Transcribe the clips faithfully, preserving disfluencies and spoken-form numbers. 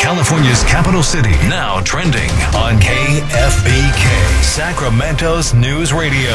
California's capital city, now trending on K F B K, Sacramento's News Radio.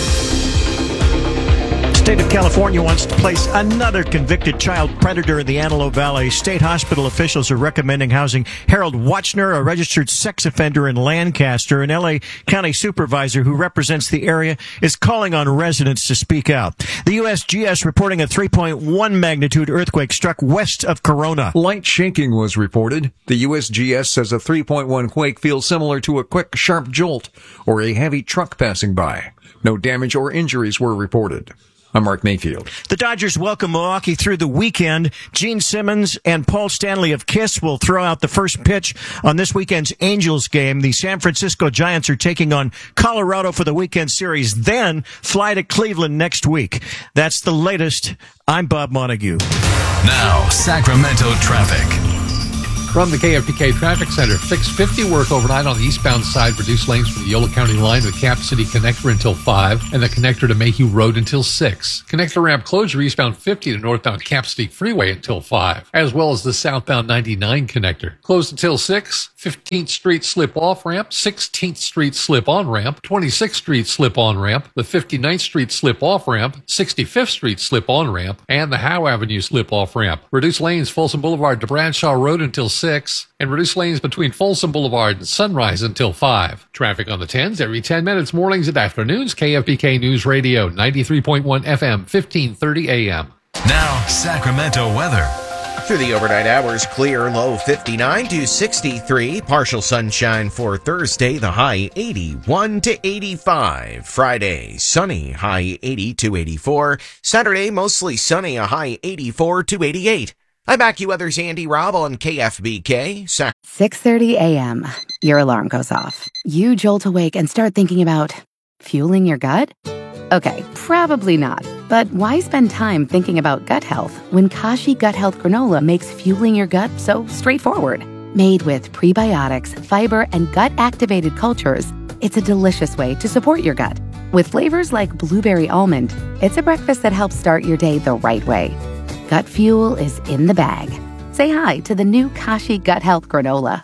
State of California wants to place another convicted child predator in the Antelope Valley. State hospital officials are recommending housing Harold Watchner, a registered sex offender in Lancaster. An L A County supervisor who represents the area is calling on residents to speak out. The U S G S reporting a three point one magnitude earthquake struck west of Corona. Light shaking was reported. The U S G S says a three point one quake feels similar to a quick, sharp jolt or a heavy truck passing by. No damage or injuries were reported. I'm Mark Mayfield. The Dodgers welcome Milwaukee through the weekend. Gene Simmons and Paul Stanley of KISS will throw out the first pitch on this weekend's Angels game. The San Francisco Giants are taking on Colorado for the weekend series, then fly to Cleveland next week. That's the latest. I'm Bob Montague. Now, Sacramento traffic. From the K F B K Traffic Center, fix fifty work overnight on the eastbound side, reduce lanes from the Yolo County line to the Cap City connector until five, and the connector to Mayhew Road until six. Connector ramp closure eastbound fifty to northbound Cap City Freeway until five, as well as the southbound ninety-nine connector. Closed until six, fifteenth Street slip-off ramp, sixteenth Street slip-on ramp, twenty-sixth Street slip-on ramp, the fifty-ninth Street slip-off ramp, sixty-fifth Street slip-on ramp, and the Howe Avenue slip-off ramp. Reduce lanes Folsom Boulevard to Bradshaw Road until six, and reduce lanes between Folsom Boulevard and Sunrise until five. Traffic on the tens every ten minutes, mornings and afternoons. K F B K News Radio, ninety-three point one F M, fifteen thirty A M. Now, Sacramento weather. Through the overnight hours, clear, low fifty-nine to sixty-three. Partial sunshine for Thursday, the high eighty-one to eighty-five. Friday, sunny, high eighty to eighty-four. Saturday, mostly sunny, a high eighty-four to eighty-eight. I'm AccuWeather's Andy Robb on K F B K. Sac- six thirty A M. Your alarm goes off. You jolt awake and start thinking about fueling your gut? Okay, probably not. But why spend time thinking about gut health when Kashi Gut Health Granola makes fueling your gut so straightforward? Made with prebiotics, fiber, and gut-activated cultures, it's a delicious way to support your gut. With flavors like blueberry almond, it's a breakfast that helps start your day the right way. Gut fuel is in the bag. Say hi to the new Kashi Gut Health Granola.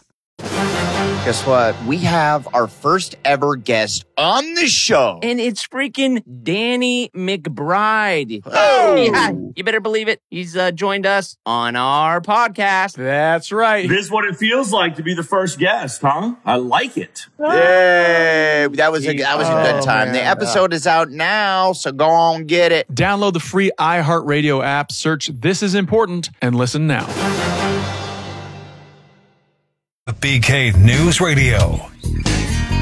Guess what? We have our first ever guest on the show. And it's freaking Danny McBride. Oh! Yeah, you better believe it. He's uh, joined us on our podcast. That's right. This is what it feels like to be the first guest, huh? I like it. Yay! That was a, that was a good time. Oh, the man. episode is out now, so go on, get it. Download the free iHeartRadio app, search This Is Important, and listen now. B K News Radio.